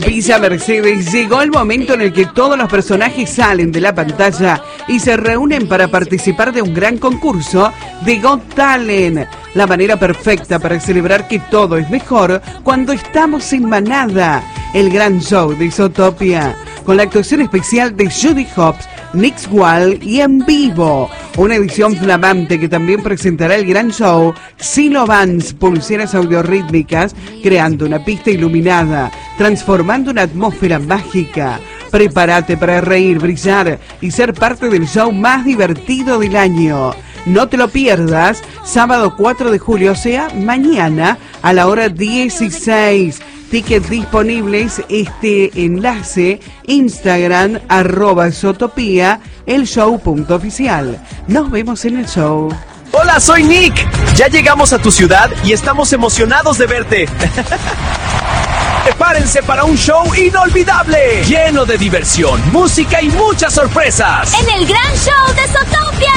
Villa Mercedes, llegó el momento en el que todos los personajes salen de la pantalla y se reúnen para participar de un gran concurso de Got Talent. La manera perfecta para celebrar que todo es mejor cuando estamos en manada. El gran show de Zootopia, con la actuación especial de Judy Hopps, Nix Wall y en vivo. Una edición flamante que también presentará el gran show Silo Vans, pulseras audiorítmicas, creando una pista iluminada, transformando una atmósfera mágica. Prepárate para reír, brillar y ser parte del show más divertido del año. No te lo pierdas, sábado 4 de julio, o sea, mañana a la hora 16. Tickets disponibles, este enlace, Instagram, @Zootopia, el show.oficial. Nos vemos en el show. Hola, soy Nick. Ya llegamos a tu ciudad y estamos emocionados de verte. Prepárense para un show inolvidable, lleno de diversión, música y muchas sorpresas. En el gran show de Zootopia.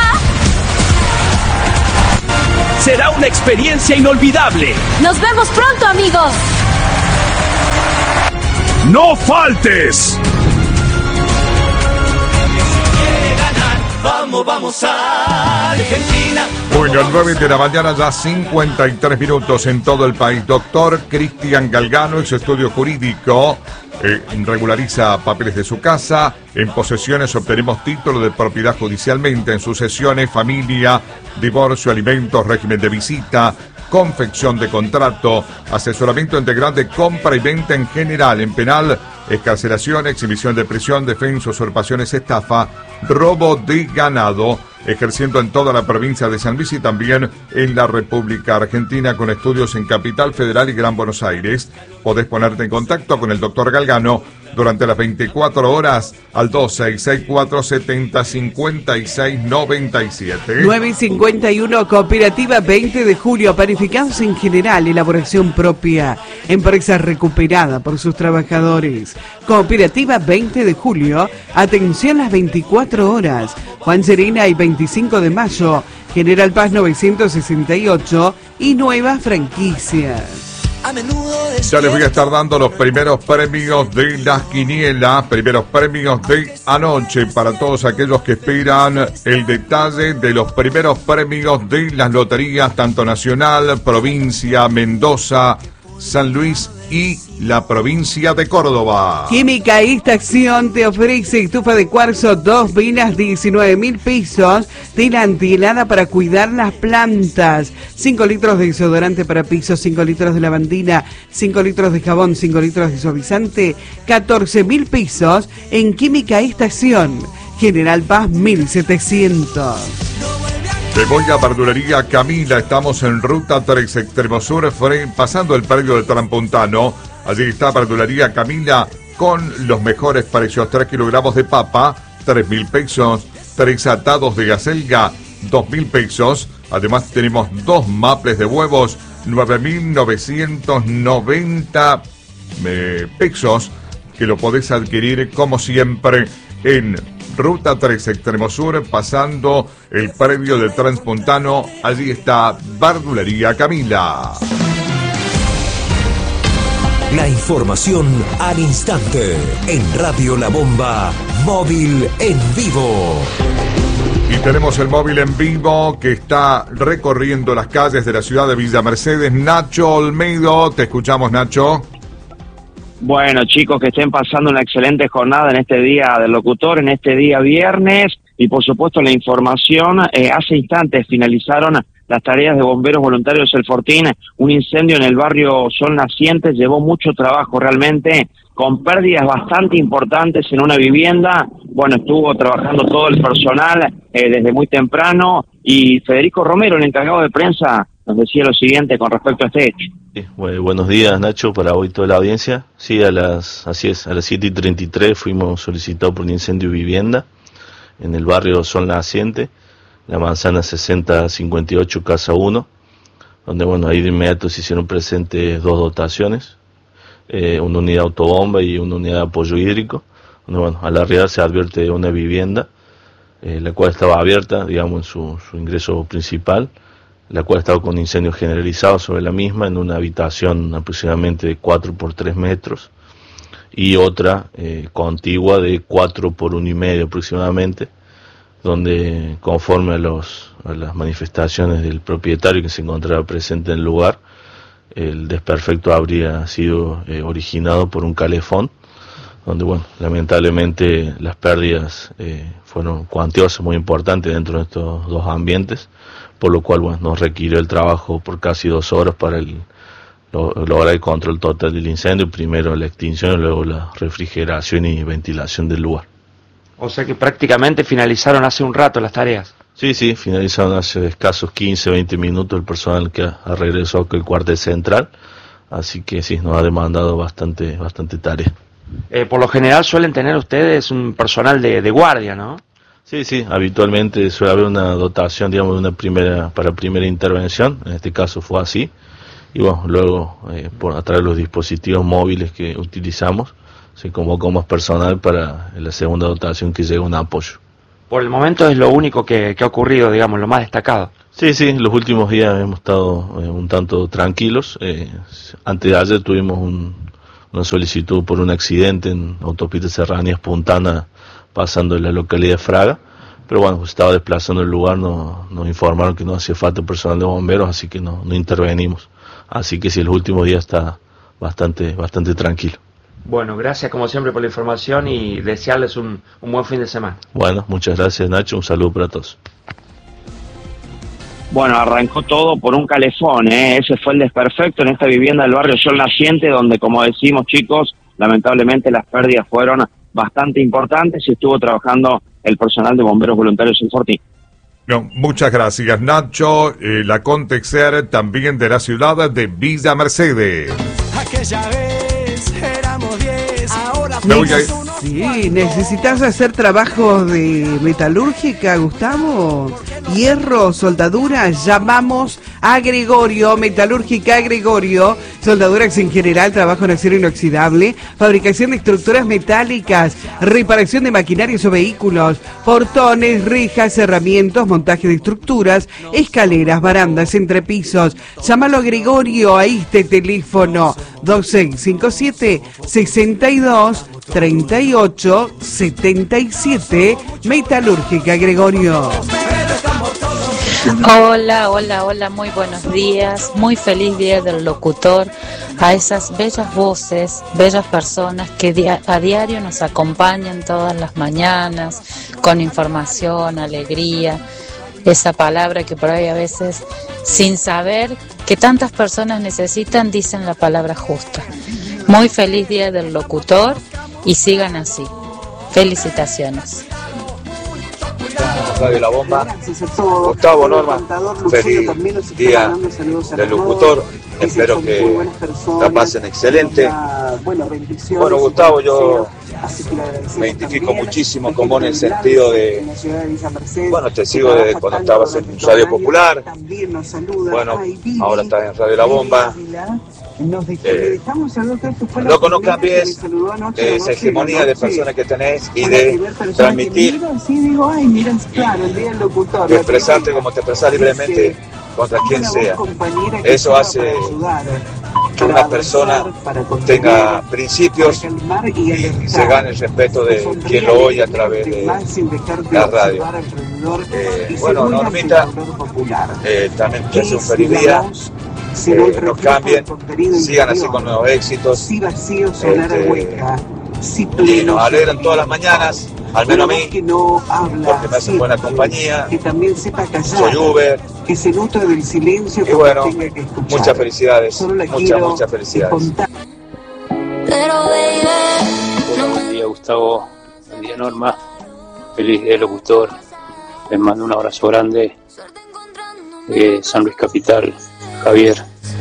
Será una experiencia inolvidable. Nos vemos pronto, amigos. ¡No faltes! Vamos a Argentina. Bueno, 9 de la mañana, ya 53 minutos en todo el país. Doctor Cristian Galgano, ex estudio jurídico, regulariza papeles de su casa. En posesiones obtenemos título de propiedad judicialmente. En sucesiones, familia, divorcio, alimentos, régimen de visita, confección de contrato, asesoramiento integral de compra y venta en general, en penal, excarcelación, exhibición de prisión, defensa, usurpaciones, estafa, robo de ganado, ejerciendo en toda la provincia de San Luis y también en la República Argentina, con estudios en Capital Federal y Gran Buenos Aires. Podés ponerte en contacto con el doctor Galgano durante las 24 horas al 2664-705697. 951, Cooperativa 20 de Julio, panificados en general, elaboración propia, empresa recuperada por sus trabajadores. Cooperativa 20 de Julio, atención las 24 horas. Juan Serena y 25 de mayo, General Paz 968 y nuevas franquicias. Ya les voy a estar dando los primeros premios de las quinielas, primeros premios de anoche para todos aquellos que esperan el detalle de los primeros premios de las loterías, tanto nacional, provincia, Mendoza, San Luis y la provincia de Córdoba. Química Estación te ofrece estufa de cuarzo, 2 vinas, 19.000 pesos, tela antihelada para cuidar las plantas, 5 litros de desodorante para pisos, 5 litros de lavandina, 5 litros de jabón, 5 litros de suavizante, 14.000 pesos en Química Estación, General Paz 1700. De voy a Verdulería Camila, estamos en Ruta 3, Extremo Sur, pasando el predio de Trampuntano. Allí está Verdulería Camila con los mejores precios. 3 kilogramos de papa, 3.000 pesos. 3 atados de acelga, 2.000 pesos. Además tenemos 2 maples de huevos, 9.990 pesos, que lo podés adquirir como siempre en Ruta 3, Extremo Sur, pasando el predio del Transpuntano. Allí está Verdulería Camila. La información al instante en Radio La Bomba, móvil en vivo. Y tenemos el móvil en vivo que está recorriendo las calles de la ciudad de Villa Mercedes. Nacho Olmedo, te escuchamos, Nacho. Bueno, chicos, que estén pasando una excelente jornada en este día del locutor, en este día viernes, y por supuesto la información. Hace instantes finalizaron las tareas de bomberos voluntarios del Fortín. Un incendio en el barrio Sol Naciente llevó mucho trabajo realmente, con pérdidas bastante importantes en una vivienda. Bueno, estuvo trabajando todo el personal desde muy temprano, y Federico Romero, el encargado de prensa, nos decía lo siguiente con respecto a este hecho. Bueno, buenos días, Nacho, para hoy toda la audiencia. Sí, así es, a las 7:33 fuimos solicitados por un incendio de vivienda en el barrio Sol Naciente, la manzana 6058, casa 1, donde, bueno, ahí de inmediato se hicieron presentes 2 dotaciones, una unidad autobomba y una unidad de apoyo hídrico, donde, bueno, al arribar se advierte una vivienda, la cual estaba abierta, digamos, en su ingreso principal, la cual estaba con incendio generalizado sobre la misma, en una habitación aproximadamente de 4 por 3 metros. y otra contigua de 4 por 1,5 aproximadamente, donde conforme a las manifestaciones del propietario que se encontraba presente en el lugar, el desperfecto habría sido originado por un calefón, donde, bueno, lamentablemente las pérdidas fueron cuantiosas, muy importantes dentro de estos dos ambientes, por lo cual, bueno, nos requirió el trabajo por casi 2 horas para lograr el control total del incendio, primero la extinción y luego la refrigeración y ventilación del lugar. O sea que prácticamente finalizaron hace un rato las tareas. Sí, finalizaron hace escasos 15, 20 minutos el personal que ha regresado al cuartel central, así que sí, nos ha demandado bastante tarea. Por lo general suelen tener ustedes un personal de guardia, ¿no? Sí, habitualmente suele haber una dotación, digamos, para primera intervención, en este caso fue así, y bueno, luego a través de los dispositivos móviles que utilizamos, se convocó más personal para la segunda dotación que llega un apoyo. Por el momento es lo único que ha ocurrido, digamos, lo más destacado. Sí, los últimos días hemos estado un tanto tranquilos. Antes de ayer tuvimos una solicitud por un accidente en autopista Serranías Puntana, pasando en la localidad de Fraga, pero bueno, se estaba desplazando el lugar, nos informaron que no hacía falta personal de bomberos, así que no intervenimos. Así que sí, los últimos días está bastante tranquilo. Bueno, gracias como siempre por la información y desearles un buen fin de semana. Bueno, muchas gracias, Nacho, un saludo para todos. Bueno, arrancó todo por un calefón, ese fue el desperfecto en esta vivienda del barrio Sol Naciente, donde, como decimos, chicos, lamentablemente las pérdidas fueron bastante importantes y estuvo trabajando el personal de bomberos voluntarios en Fortín. No, muchas gracias, Nacho. La Contexer también de la ciudad de Villa Mercedes. Aquella vez éramos 10, ahora Sí, ¿necesitas hacer trabajos de metalúrgica, Gustavo? Hierro, soldadura, llamamos a Gregorio, Metalúrgica Gregorio, soldaduras en general, trabajo en acero inoxidable, fabricación de estructuras metálicas, reparación de maquinarias o vehículos, portones, rejas, herramientas, montaje de estructuras, escaleras, barandas, entrepisos. Llámalo a Gregorio a este teléfono 2657 62 38 77, Metalúrgica Gregorio. Hola, muy buenos días, muy feliz día del locutor, a esas bellas voces, bellas personas que a diario nos acompañan todas las mañanas, con información, alegría, esa palabra que por ahí a veces, sin saber que tantas personas necesitan, dicen la palabra justa. Muy feliz día del locutor y sigan así. Felicitaciones. Radio La Bomba, Gustavo, Norma, feliz día del locutor, espero que la pasen excelente. Bueno, Gustavo, yo me identifico muchísimo con vos en el sentido de, bueno, te sigo desde cuando estabas en Radio Popular, bueno, ahora estás en Radio La Bomba. Loco, no cambies esa hegemonía de personas que tenés y de transmitir y expresarte como te expresás libremente contra quien sea. Eso hace que una persona tenga principios y se gane el respeto de quien lo oye a través de la radio. Bueno, Normita, también te hace un feliz día. Nos cambien, sigan así con nuevos éxitos y nos alegran todas las mañanas, al menos a mí, porque me hacen buena compañía, soy Uber y bueno, muchas felicidades, muchas felicidades. Buen día, Gustavo, buen día, Norma, feliz día locutor, les mando un abrazo grande de San Luis Capital. Javier.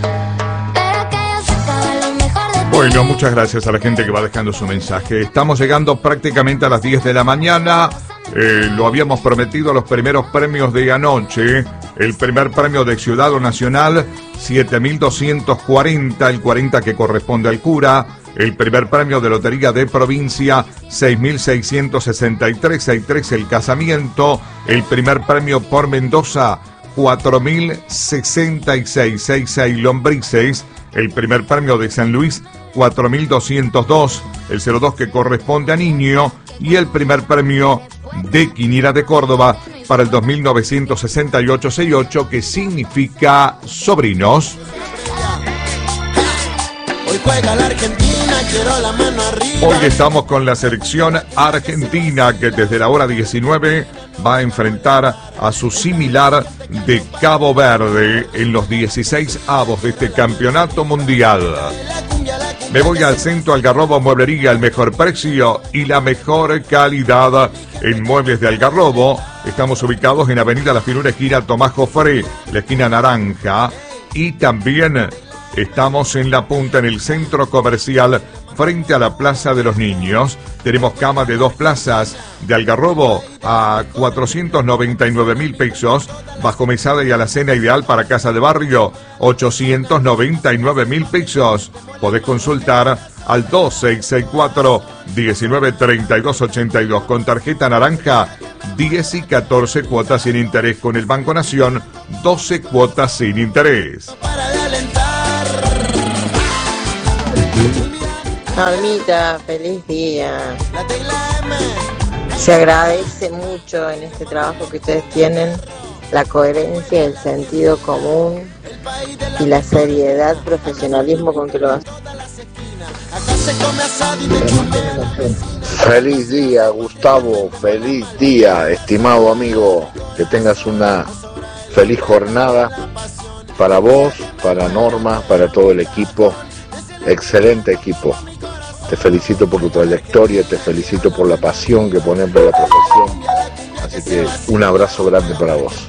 Bueno, muchas gracias a la gente que va dejando su mensaje. Estamos llegando prácticamente a las 10 de la mañana. Lo habíamos prometido, los primeros premios de anoche. El primer premio de Ciudad Nacional, 7.240, el 40 que corresponde al cura. El primer premio de Lotería de Provincia, 6.663, 63 el casamiento. El primer premio por Mendoza, 4.066, 66 lombrices. El primer premio de San Luis, 4202, el 02 que corresponde a niño, y el primer premio de Quiniela de Córdoba para el 2968-68, que significa sobrinos. Hoy juega la Argentina, quiero la mano arriba. Hoy estamos con la selección argentina, que desde la hora 19 va a enfrentar a su similar de Cabo Verde en los 16avos de este campeonato mundial. Me voy al centro Algarrobo Mueblería, el mejor precio y la mejor calidad en muebles de Algarrobo. Estamos ubicados en Avenida La Finura, esquina Tomás Jofré, la esquina naranja, y también estamos en La Punta, en el centro comercial, frente a la Plaza de los Niños. Tenemos cama de 2 plazas de Algarrobo a 499.000 pesos, bajo mesada y alacena ideal para casa de barrio, 899.000 pesos. Podés consultar al 2664-193282 con tarjeta naranja, 10 y 14 cuotas sin interés. Con el Banco Nación, 12 cuotas sin interés. Almita, feliz día. Se agradece mucho en este trabajo que ustedes tienen la coherencia, el sentido común y la seriedad, profesionalismo con que lo hacen. Feliz día, Gustavo, feliz día, estimado amigo, que tengas una feliz jornada para vos, para Norma, para todo el equipo, excelente equipo. Te felicito por tu trayectoria, te felicito por la pasión que pones por la profesión, así que un abrazo grande para vos.